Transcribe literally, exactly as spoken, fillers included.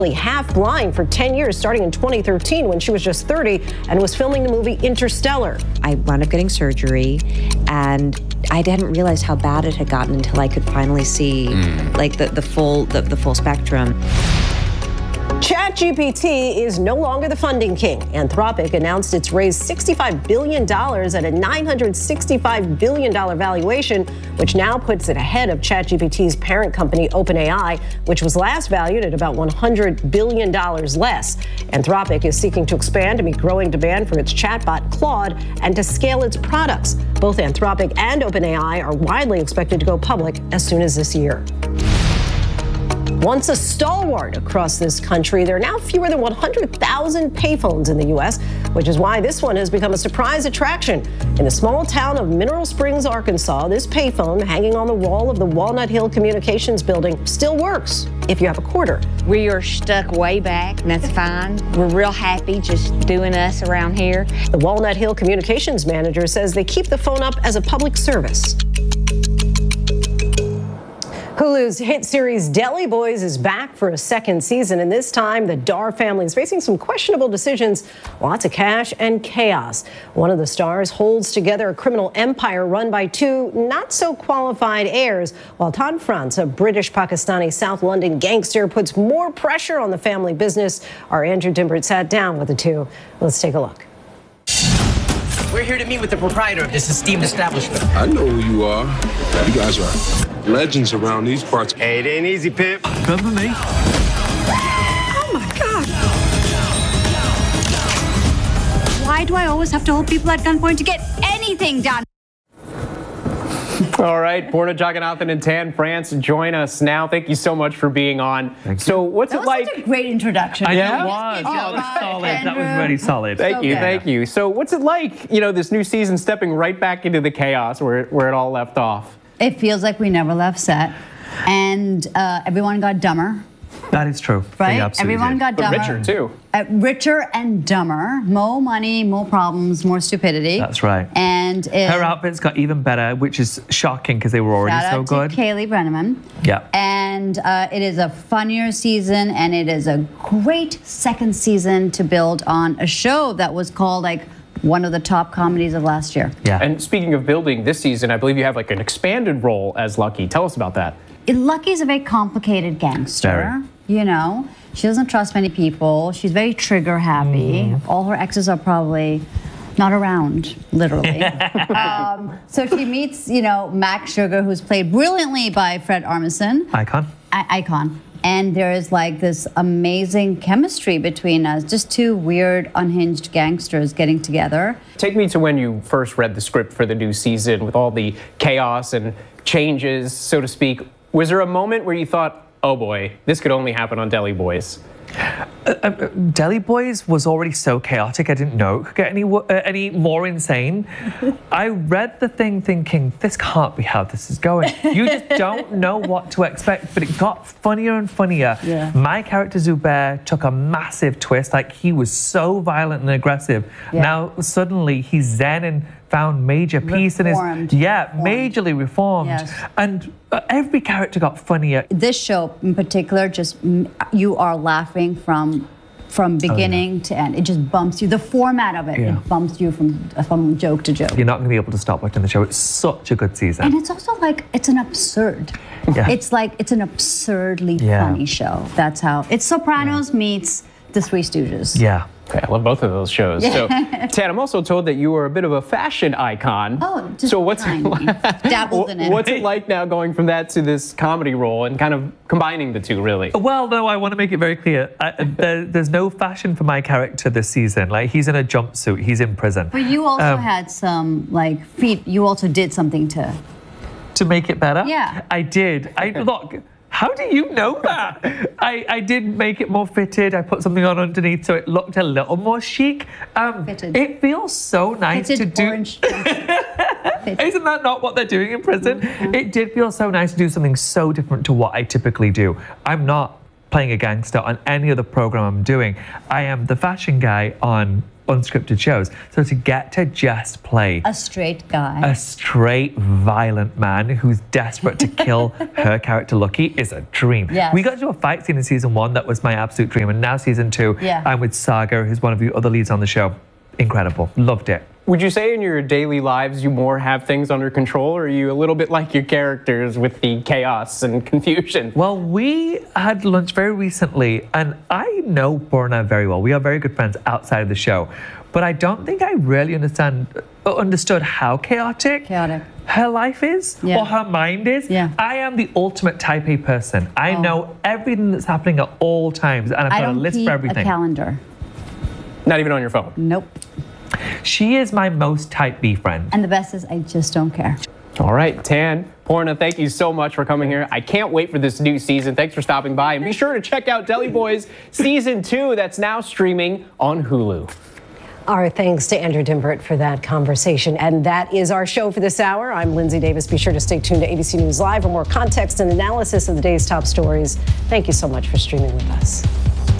half blind for ten years, starting in twenty thirteen when she was just thirty and was filming the movie Interstellar. I wound up getting surgery, and I didn't realize how bad it had gotten until I could finally see mm. like the, the full the, the full spectrum. ChatGPT is no longer the funding king. Anthropic announced it's raised sixty-five billion dollars at a nine hundred sixty-five billion dollars valuation, which now puts it ahead of ChatGPT's parent company, OpenAI, which was last valued at about one hundred billion dollars less. Anthropic is seeking to expand to meet growing demand for its chatbot, Claude, and to scale its products. Both Anthropic and OpenAI are widely expected to go public as soon as this year. Once a stalwart across this country, there are now fewer than one hundred thousand payphones in the U S, which is why this one has become a surprise attraction. In the small town of Mineral Springs, Arkansas, this payphone hanging on the wall of the Walnut Hill Communications building still works if you have a quarter. We are stuck way back, and that's fine. We're real happy just doing us around here. The Walnut Hill Communications manager says they keep the phone up as a public service. Hulu's hit series Deli Boys is back for a second season, and this time the Dar family is facing some questionable decisions, lots of cash and chaos. One of the stars holds together a criminal empire run by two not-so-qualified heirs, while Todd France, a British-Pakistani South London gangster, puts more pressure on the family business. Our Andrew Dimbert sat down with the two. Let's take a look. We're here to meet with the proprietor of this esteemed establishment. I know who you are. You guys are legends around these parts. Hey, it ain't easy, Pip. Come for me. Oh, my God. Why do I always have to hold people at gunpoint to get anything done? All right, Borna Jagannathan and Tan France, join us now. Thank you so much for being on. Thank you. So what's that it was like? Such a great introduction. I yeah? know it was. Oh, that was solid. That was really solid. Thank so you, good. thank you. So what's it like, you know, this new season stepping right back into the chaos where, where it all left off? It feels like we never left set, and uh, everyone got dumber. That is true. Right? Absolutely Everyone did. got But dumber. richer, too. Uh, richer and dumber. More money, more problems, more stupidity. That's right. And it, her outfits got even better, which is shocking because they were already shout so out good. to Kaylee Brenneman. Yeah. And uh, it is a funnier season, and it is a great second season to build on a show that was called like one of the top comedies of last year. Yeah. And speaking of building this season, I believe you have like an expanded role as Lucky. Tell us about that. Lucky's a very complicated gangster. Very. You know, she doesn't trust many people. She's very trigger happy. Mm. All her exes are probably not around, literally. um, so she meets, you know, Max Sugar, who's played brilliantly by Fred Armisen. Icon. I- Icon. And there is like this amazing chemistry between us, just two weird, unhinged gangsters getting together. Take me to when you first read the script for the new season with all the chaos and changes, so to speak. Was there a moment where you thought, oh boy, this could only happen on Deli Boys? Uh, uh, Deli Boys was already so chaotic, I didn't know it could get any, uh, any more insane. I read the thing thinking, this can't be how this is going. You just don't know what to expect, but it got funnier and funnier. Yeah. My character Zubair took a massive twist, like he was so violent and aggressive. Yeah. Now suddenly he's zen and found major peace in his... Yeah, reformed. majorly reformed. Yes. And uh, every character got funnier. This show in particular, just you are laughing from from beginning oh, yeah. to end. It just bumps you. The format of it, yeah. it bumps you from from joke to joke. You're not going to be able to stop watching the show. It's such a good season. And it's also like, it's an absurd. Yeah. It's like, it's an absurdly yeah. funny show. That's how, it's Sopranos yeah. meets The Three Stooges. Yeah. Okay, I love both of those shows. So, Tan, I'm also told that you were a bit of a fashion icon. Oh, just so what's tiny. Dabbled in it. What's it like now going from that to this comedy role and kind of combining the two, really? Well, no, I want to make it very clear. I, there, there's no fashion for my character this season. Like, he's in a jumpsuit. He's in prison. But you also um, had some, like, feet. You also did something to... To make it better? Yeah. I did. I Look... How do you know that? I, I did make it more fitted. I put something on underneath so it looked a little more chic. Um, fitted. It feels so nice fitted to do. Orange Isn't that not what they're doing in prison? Mm-hmm. It did feel so nice to do something so different to what I typically do. I'm not playing a gangster on any other program I'm doing. I am the fashion guy on unscripted shows. So to get to just play A straight guy. a straight, violent man who's desperate to kill her character Lucky is a dream. Yes. We got to do a fight scene in season one that was my absolute dream, and now season two, Yeah. I'm with Saga, who's one of the other leads on the show. Incredible. Loved it. Would you say in your daily lives you more have things under control, or are you a little bit like your characters with the chaos and confusion? Well, we had lunch very recently, and I know Purna very well. We are very good friends outside of the show, but I don't think I really understand uh, understood how chaotic, Chaotic. her life is, Yeah. or her mind is. Yeah. I am the ultimate type A person. I Oh. know everything that's happening at all times, and I've I got a don't list keep for a everything. calendar. Not even on your phone. Nope. She is my most type B friend. And the best is I just don't care. All right, Tan, Purna, thank you so much for coming here. I can't wait for this new season. Thanks for stopping by. And be sure to check out Deli Boys Season two that's now streaming on Hulu. Our thanks to Andrew Dimbert for that conversation. And that is our show for this hour. I'm Lindsay Davis. Be sure to stay tuned to A B C News Live for more context and analysis of the day's top stories. Thank you so much for streaming with us.